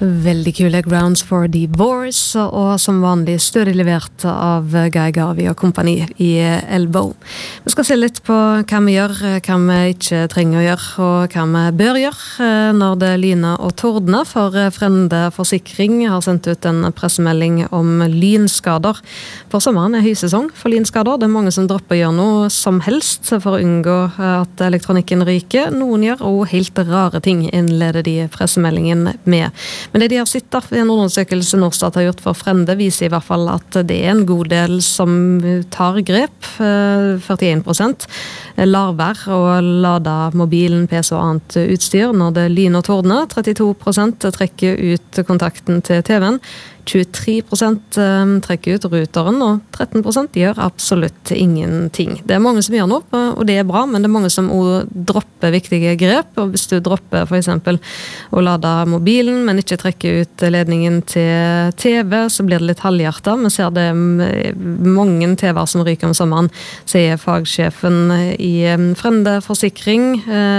Veldig kule Grounds for Divorce, og som vanlig stødig levert av Guy Garvey og kompani i Elbow. Vi skal se litt på hva vi gjør, hva vi ikke trenger å gjøre, og hva vi bør gjøre når det lyner og tordner, for Frende Forsikring har sendt ut en pressemelding om lynskader. For sommeren høysesong for lynskader. Det mange som dropper å gjøre noe som helst for å unngå at elektronikken ryker. Noen gjør også helt rare ting, innleder de pressemeldingen med. Men det de har sett i en undersøkelse Norstat har gjort for Frende, viser i hvert fall at det en god del som tar grep, 41%, lar være å lade mobilen, PC og annet utstyr når det lyner og tordner, 32% trekker ut kontakten til TV-en, 23% trekker ut ruteren, og 13% gjør absolutt ingenting. Det mange som gjør noe, og det bra, men det mange som også dropper viktige grep, og hvis du dropper for eksempel å lade mobilen, men ikke trekker ut ledningen til TV, så blir det litt halvhjertet. Vi ser det mange TV-er som ryker om sommeren, sier fagsjefen i Frende Forsikring,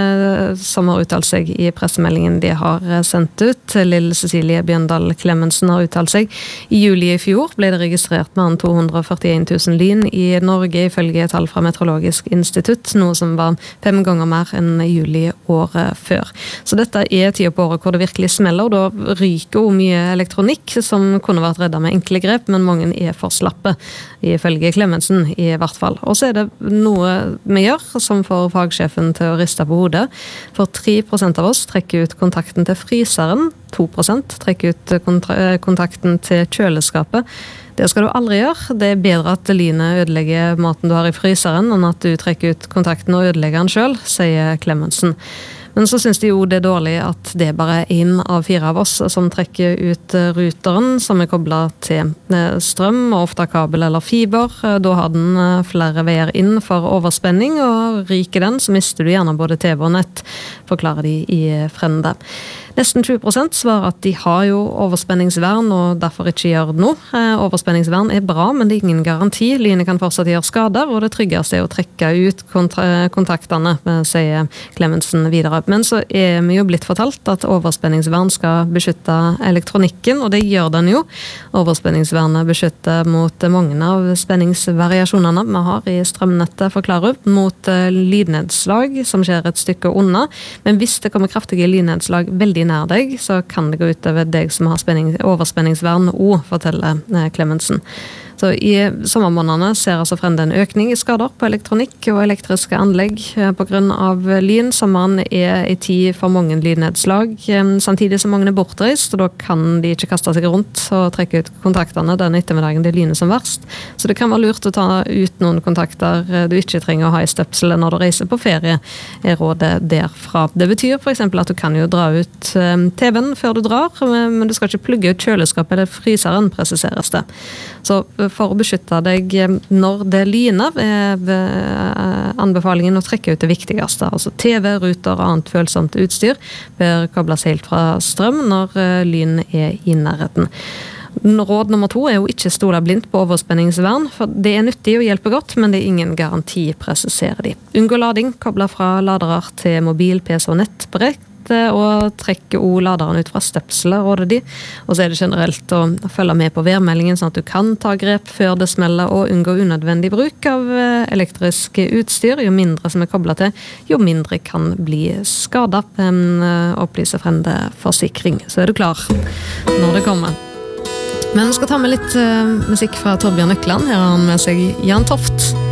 som har uttalt seg i pressemeldingen de har sendt ut. Lill Cecilie Bjøndal Clemensen har uttalt seg. I juli i fjor ble det registrert mer enn 241 000 lyn i Norge, ifølge tall fra Meteorologisk institutt, noe som var 5 ganger mer enn i juli året før. Så dette tiden på året hvor det virkelig smeller, og da ryker jo mye elektronikk som kunne vært reddet med enkle grep, men mange for slappe, ifølge Clemensen i hvert fall. Og så det noe vi gjør som får fagsjefen til å riste på hodet. For 3% av oss trekker ut kontakten til fryseren, 2% trekker ut kontakten til kjøleskapet. Det skal du aldri gjøre. Det bedre at lynet ødelegger maten du har i fryseren, enn at du trekker ut kontakten og ødelegger den selv, sier Clemensen. Men så synes de jo det dårlig at det bare 1 av 4 av oss som trekker ut ruteren, som koblet til strøm, og ofte kabel eller fiber. Da har den flere veier inn for overspenning, og ryker den, så mister du gjerne både TV og nett, forklarer de i Frende. Nesten 20% svarer at de har jo overspenningsvern og derfor ikke gjør noe. Overspenningsvern bra, men det ingen garanti. Lynet kan fortsatt gjøre skader, og det tryggeste å trekke ut kontaktene, sier Clemensen videre. Men så vi jo blitt fortalt at overspenningsvern skal beskytte elektronikken, og det gjør den jo. Overspenningsvernet beskytter mot mange av spenningsvariasjonene vi har i strømnettet, forklarer mot lydnedslag som skjer et stykke unna. Men hvis det kommer kraftige lydnedslag veldig nær deg, så kan det gå ut over deg som har overspenningsvern, forteller Clemensen. Så i sommermånedene ser altså Frende en økning i skader på elektronikk og elektriske anlegg på grunn av lyn. Sommeren en tid for mange lydnedslag, samtidig som mange bortreist, og da kan de ikke kaste seg rundt og trekke ut kontaktene den ettermiddagen det lyner som verst. Så det kan være lurt å ta ut noen kontakter du ikke trenger å ha i støpselet når du reiser på ferie, rådet derfra. Det betyr for eksempel at du kan jo dra ut TV-en før du drar, men du skal ikke plugge ut kjøleskapet eller fryseren, presiseres det. Så for å beskytte deg når det lyner, anbefalingen å trekke ut det viktigste, altså TV, ruter og annet følsomt utstyr, bør kobles helt fra strøm når lyn i nærheten. Råd nummer 2 jo ikke stole blindt på overspenningsvern, for det nyttig og hjelper godt, men det ingen garanti, presiserer de. Unngå lading, koble fra ladere til mobil, PC og nettbrett, og trekke laderen ut fra støpselet, råder de. Og så det generelt å følge med på værmeldingen, sånn at du kan ta grep før det smeller, og unngå unødvendig bruk av elektrisk utstyr. Jo mindre som koblet til, jo mindre kan bli skadet, opplyser Frende Forsikring. Så du klar når det kommer. Men vi skal ta med litt musikk fra Torbjørn Økland. Her har han med seg Jan Toft.